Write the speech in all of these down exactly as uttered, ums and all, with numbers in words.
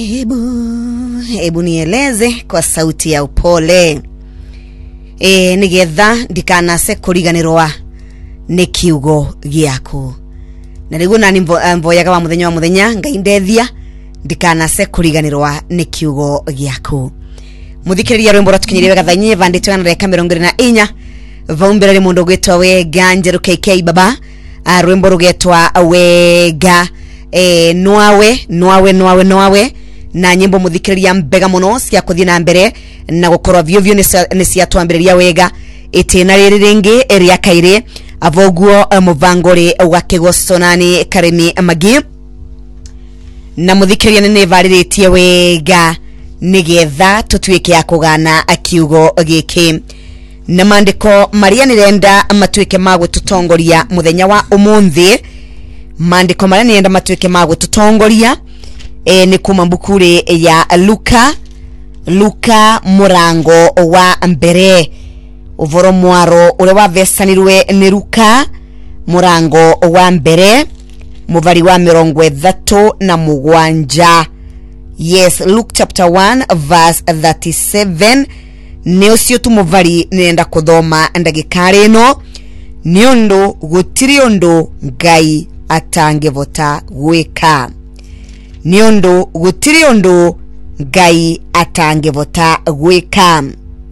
Hebu, hebu nieleze kwa sauti ya upole. E, nigetha ndikanase kuriganirwa ni kiugo giaku. Na rigu nani mvoyaga wa muthenya wa muthenya ngai ndethia ndikanase kuriganirwa ni kiugo giaku. Muthikiriria rwimbo ratukinyiriwe gathanyi vanditwe na reka mirongo ina inya vaumbira ri mundu gwetwa Wega Njeru K K baba. A rwimbo rugetwa Wega e nwawe nwawe nwawe nwawe na nyimbo muthikiriria mbega muno cia kuthii na mbere na gukorwa vyo vyo ni cia twambiriria wega itina riri ringi ria kaire avoguo muvangori wa Kigosonani Karemi Magi na muthikiriria ni variritie wega nigetha tutuike ya kugana akiugo giki na mandiko maria nirenda matuike magwe tutongoria muthenya wa umuthi. Mandiko maria nirenda matuike magwe tutongoria e ni kuma mbukure ya Luka Luka murango wa mbere uvoro mwaro ule wa vesanirwe ni Luka murango wa mbere muvari wa mirongo ithatu na mugwanja. Yes, Luke chapter one verse thirty-seven ni ucio tu muvari nenda kuthoma ndagikari no niondu gutiri undu ngai atangevota gwika niondu gutiri undu ngai atangevota gwika.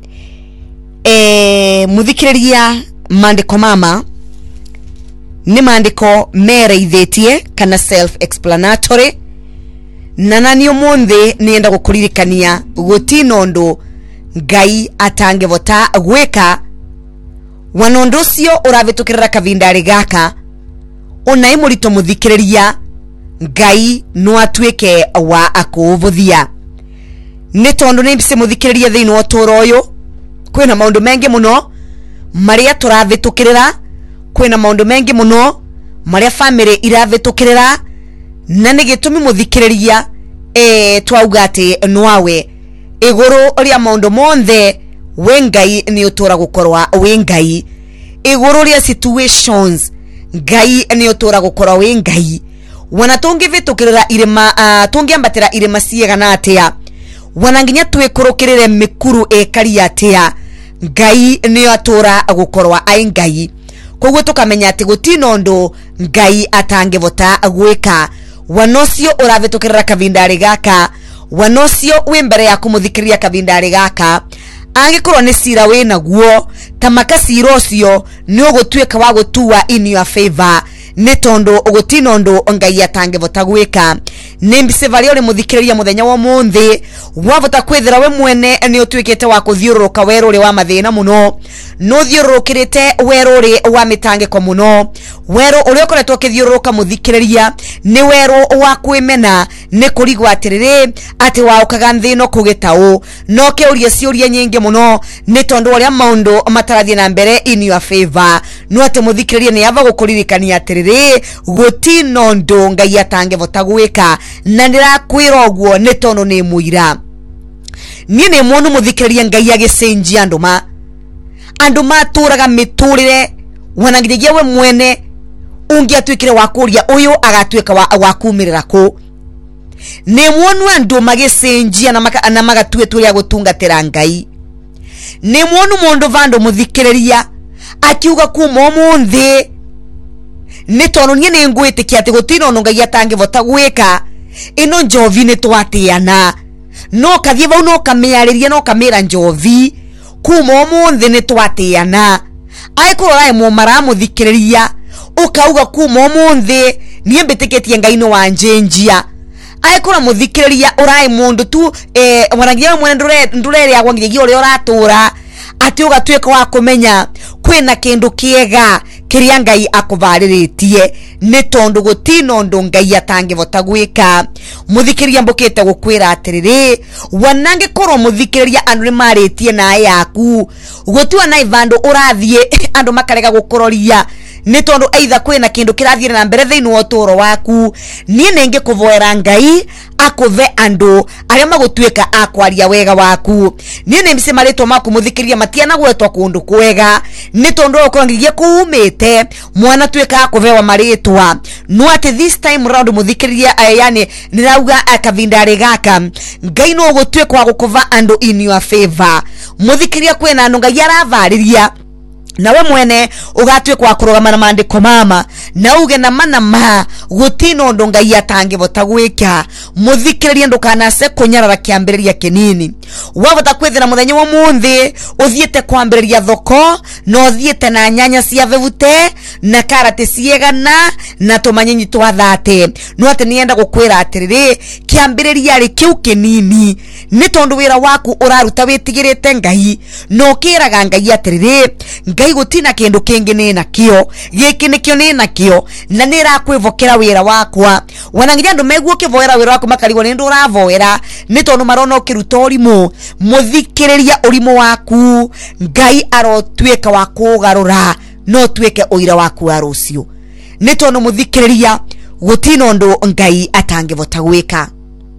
E muthikiriria mandiko mama ni mandiko mereithietie kana self explanatory na nani umuthi nienda gukuririkania gutino undu ngai atangevota gwika wanondo cio uravitukirira kavindari gaka unai murito muthikiriria ngai no atuike wa akuvuthia ni tondu ni bise muthikiriria thiini wa toro uyu kwina maundu mengi muno maria turavitukirira kwina maundu mengi muno maria family iravitukirira na ni gitumi muthikiriria e twauga ati nwawe iguru ria maundu monthe we ngai ni utura gukorwa we ngai iguru ria situations ngai ni utura gukorwa we ngai wana tungivitukirira irima uh, tungiambatira irima ciegana atia wana nginya twikurukirire mikuru ekari atia ngai ni atura gukorwa ai ngai koguo tukamenya ati gutino ndo ngai atangevota gwika wanocio uravitukirira kavindari gaka wanocio we mbere ya kumuthikiriria kavindari gaka angikorwo ni cira we naguo tamaka cira ucio ni ugutuika wa gutua in your favor ni tondu ugutino ndo ngai atangevota gwika ni mbise vari uri muthikiriria muthenya wa munthi wavota kwithira we mwene ni utuikite wa kuthiururuka weruri wa mathina muno no thiururukirite weruri wa mitangiko muno weru uri ukoretwo kithiururuka muthikiriria ni weru wa kwimena ni kurigwa atiriri ati waukaga nthino kugitau no kiuria ciuria nyingi muno ni tondu uria maundu matarathie na mbere in your favor no ati muthikiriria ni ava gukuririkania atiriri gutino ndo ngai atangevota gwika na ndirakwira oguo ni tondu ni muira ni ni monu muthikiriria ngai agicenjia anduma anduma turaga miturire wanangiria we mwene ungiatwikire wa kuria uyu agatwika wa, wa kumirira ku ni monu andu magicenjia na maka na magatue turia gutungatira ngai ni monu mundu vandu muthikiriria akiuga kuma munthi ni tondu nie ni ngwitikia ati gutino no ngai atangevota gwika ino njovi ni twatiana no kathie vau no kamiariria no kamira njovi kuma munthi ni twatiana aikurora mu mara muthikiriria ukauga kuma munthi nie mbitikitie ngai no wanjenjia aikura muthikiriria urai mundu tu eh wanagia mwene ndure ndure ya gwangiria uri uratura ati ugatweka wa kumenya kwina kindu kiega kiria ngai akuvariritie ni tondu gutino ndo ngai atangevota gwika muthikiriria mbukite gukwira atiriri wanange korwo muthikiriria andu ni maritie na yaku gutua na ivando urathie andu makarega gukororia ni tondu aitha kwina kindu kirathie na mbere thiini wa toro waku nie nenge kuvoera ngai akuve andu aria magutweka akwaria wega waku ni ne mbise maretwa maku muthikiria matiana gwetwa kundu kwega ni tondu okongirie kuumite mwana tweka akuvewa maretwa no at this time round muthikiria yani nirauga akavindari gaka ngai no gutweka gukuva andu in your favor muthikiria kwena andu ngai aravariria nawe mwene ugatwe kwa kurogama na maandiko mama na uge na mana ma gutino ndo ngai atangivota gwika muthikiriria ndukanase kunyarara kiambiriria kinini wabota kwethira muthenya wa munthi uthiete kwambiriria thoko no uthiete na nyanya cia vevute na karate ciegana na tumanyinyi twa thate no ati nienda gukwira atiriri kiambiriria ri kiu kinini ni tondu wira waku uraruta witigirite ngai no kiraga ngai atiriri ngai gutina kindu kingi ni nakio giki nikio ni nakio na nira kwivokera wira wakwa wananginya ndu meguo kivoera wira waku makarigwo ni ndu uravoera ni tondu marona ukiruta urimu muthikiriria urimu waku ngai arotweka wa kugarura no tweke uira waku wa rucio ni tondu muthikiriria gutino ndu ngai atangivota gwika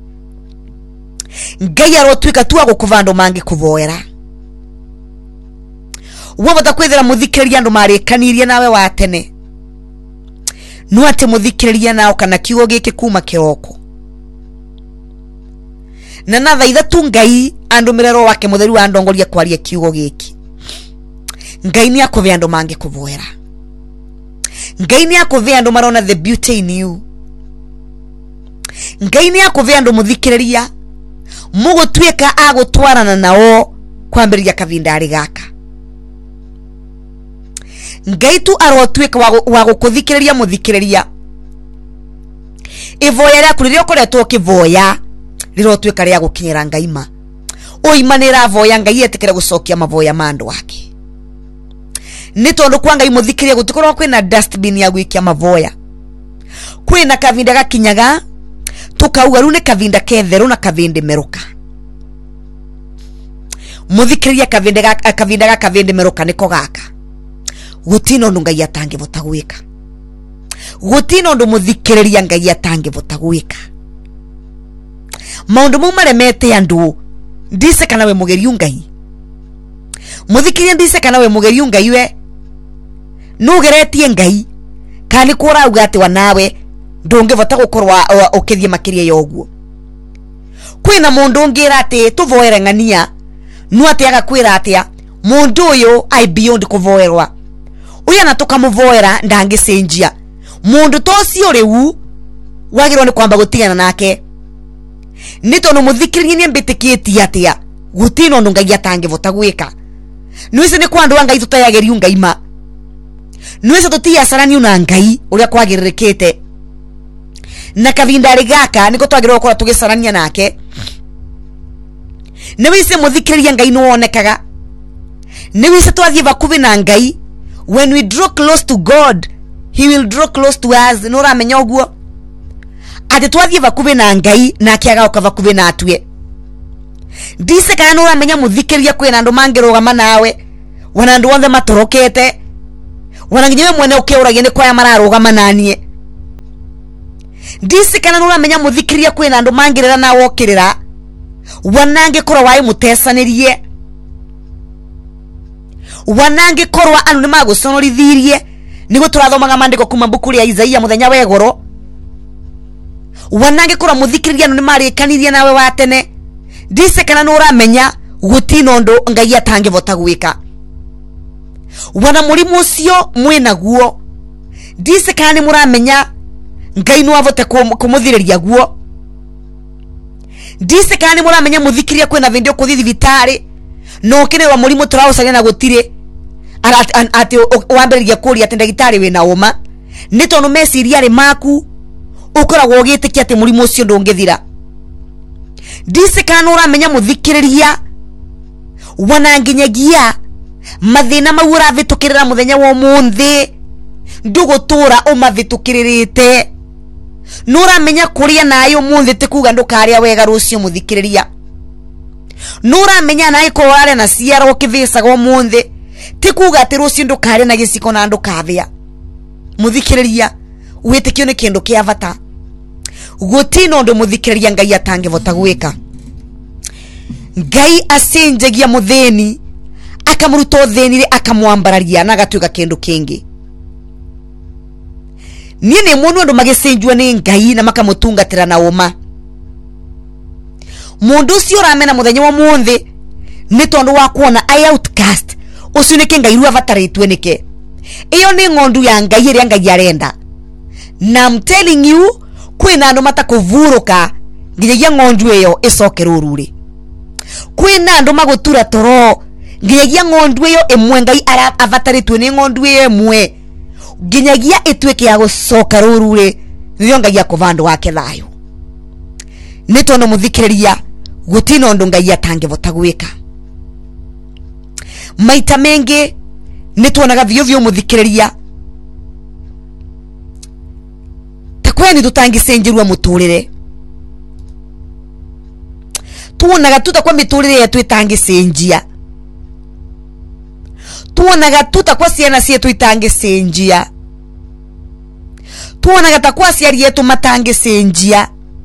ngai arotweka tu agukuvando mangi kuvoera wabota kwethera muthikiriria andu marikanirie nawe wa tene no ati muthikiriria nao kana kiugo giki kuma kiroko na na thaitha tu ngai andu mirero wake mutheru wa ndongoria kwaria kiugo giki ngai ni akuve andu mangi kuvoera ngai ni akuve andu marona the beauty in you ngai ni akuve andu muthikiriria mugutweka agutwarana nao kwambiriria kavindari gaka ngai tu arotweka wa gukuthikiriria muthikiriria ivoya ria kuririo koretwo kivoya rirotweka ria gukinyira ngaima oimanira voya ngai etikire gucokia mavoya mandu wake ni tondu kwa ngai muthikiria gutikorwo kwina dustbin ya gwikia mavoya kwina kavinda gakinyaga tukauga ru ni kavinda ketheru na kavindi meruka muthikiriria kavinda ga kavinda ga kavindi meruka niko gaka gutino ndo ngai atangivota gwika gutino ndo muthikiriria ngai atangivota gwika maundu mau maremete andu ndise kana we mugeriu ngai muthikiria ndise kana we mugeriu ngai we nugeretie ngai kani kurauga ati wanawe ndungivota gukorwa ukithie makiria yoguo kwina mundu ngira ati tuvoere ngania nu ati agakwira atia mundu uyu I beyond kuvoerwa uya na tukamuvoera ndangicenjia mundu tocio riu wagirwo ni kwamba gutigana nake ni tondu muthikiriria ni mbitikitie atia gutino ndu ngai atangivota gwika nuise ni kwandu ngai tutayageriu ngai ma nuise tutia sarani na ngai uria kwagiririkite na kavindari gaka niko twagirwo gukora tugisarania nake ni wise muthikiriria ngai no onekaga ni wise twathie vakuvi na ngai when we draw close to God he will draw close to us no ramenya oguo ati twathie vakuvi na ngai na kiaga ukavakuvi na atue ndise kana no ramenya muthikiriria kwina andu mangirugama nawe wana andu wothe matorokete wana nginya mwene ukiuragia ni kwaya mararugama nanie ndise kana no ramenya muthikiriria kwina andu mangirira na wokirira wanange korwa wai mutesanirie wanange korwa anu nimaguconorithirie nigo turathomaga mandiko kuma buku ria Isaia muthenya wegoro wanange korwa muthikiriria anu nimarikanirie nawe wa tene ndise kana no uramenya gutino ndo ngai atangivota gwika wana murimu ucio mwinaguo ndise kana ni muramenya ngai no avote kumuthiriria guo ndise kana ni muramenya muthikiria kwina vindio kuthi vitari no kine wa murimu turausanya na gutire ati wambiriria kuria ati ndagitari wina uma ni tondu meciria ri maku ukoragwo ugitikia ati murimu ucio ndungithira ndise kana uramenya muthikiriria wananginyagia mathina mau uravitukirira muthenya wa munthi ndugutura umavitukirite nuramenya kuria nayo munthi tikuga ndukaria wega rucio muthikiriria nuramenya nayo korare na ciara ukivisaga munthi tikuga ati rucio ndukaria na giciko na ndukavia muthikiriria witikio ni kindu kia vata gutino ndo muthikiriria ngai atangivota gwika. Ngai asenjagia mutheni akamuruta uthenire akamwambararia na agatuika kindu kingi. Nie ni mundu ndo magisenjwa ni ngai na makamutungatira na uma. Mundu ucio ramena muthenya wa munthi ni tondu wa kuona I outcast ucio nike ngai ru avataritwe nike. Iyo ni ngondu ya ngai iri ngai arenda. Na I'm telling you kwina andu matakuvuruka nginyagia ngondu iyo icoke rururi. Kwina andu magutura toro nginyagia ngondu iyo imwe ngai ara avataritwe ni ngondu iyo imwe nginyagia itweke ya gucoka rururi niyo ngai akuvandu wake thayo. Ni tondu muthikiriria gutino ndo ngai atangivota gwika. Maita mengi nituonaga vyo vyo muthikiriria takweni tutangisenjirwa muturire. Tuonaga tutakwa miturire yetu itangisenjia. Tuonaga tutakwa ciana cietu itangisenjia. Tuonaga takwa ciari yetu matangisenjia.